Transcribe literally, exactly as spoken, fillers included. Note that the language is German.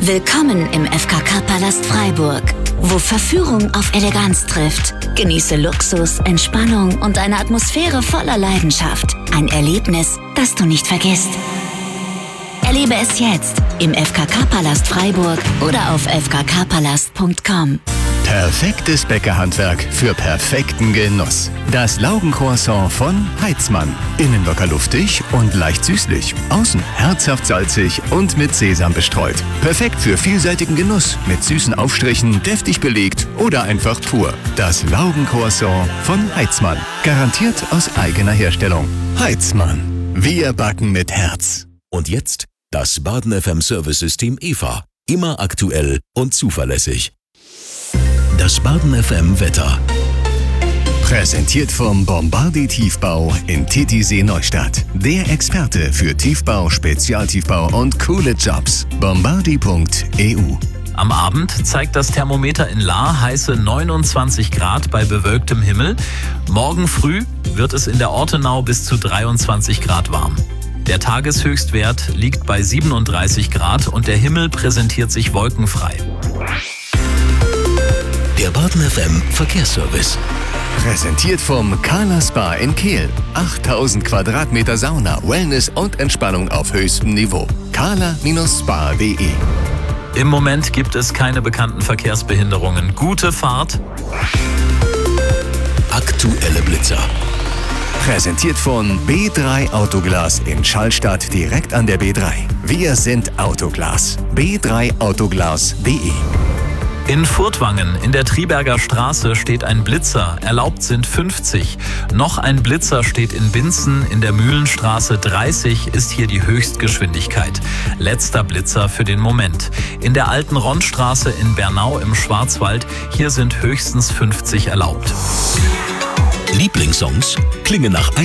Willkommen im F K K-Palast Freiburg, wo Verführung auf Eleganz trifft. Genieße Luxus, Entspannung und eine Atmosphäre voller Leidenschaft. Ein Erlebnis, das du nicht vergisst. Erlebe es jetzt im F K K-Palast Freiburg oder auf f k k palast punkt com. Perfektes Bäckerhandwerk für perfekten Genuss. Das Laugencroissant von Heitzmann. Innen locker luftig und leicht süßlich. Außen herzhaft salzig und mit Sesam bestreut. Perfekt für vielseitigen Genuss. Mit süßen Aufstrichen, deftig belegt oder einfach pur. Das Laugencroissant von Heitzmann. Garantiert aus eigener Herstellung. Heitzmann. Wir backen mit Herz. Und jetzt das Baden F M Service-System E V A. Immer aktuell und zuverlässig. Das Baden F M Wetter. Präsentiert vom Bombardier Tiefbau in Titisee Neustadt. Der Experte für Tiefbau, Spezialtiefbau und coole Jobs. bombardier punkt e u. Am Abend zeigt das Thermometer in Lahr heiße neunundzwanzig Grad bei bewölktem Himmel. Morgen früh wird es in der Ortenau bis zu dreiundzwanzig Grad warm. Der Tageshöchstwert liegt bei siebenunddreißig Grad und der Himmel präsentiert sich wolkenfrei. Der Baden F M Verkehrsservice. Präsentiert vom Kala Spa in Kehl. achttausend Quadratmeter Sauna, Wellness und Entspannung auf höchstem Niveau. kala Spa punkt de. Im Moment gibt es keine bekannten Verkehrsbehinderungen. Gute Fahrt. Aktuelle Blitzer. Präsentiert von B drei Autoglas in Schallstadt direkt an der B drei. Wir sind Autoglas. b drei autoglas punkt de. In Furtwangen in der Triberger Straße steht ein Blitzer, erlaubt sind fünfzig. Noch ein Blitzer steht in Binzen, in der Mühlenstraße dreißig ist hier die Höchstgeschwindigkeit. Letzter Blitzer für den Moment. In der alten Ronnstraße in Bernau im Schwarzwald, hier sind höchstens fünfzig erlaubt. Lieblingssongs klingen nach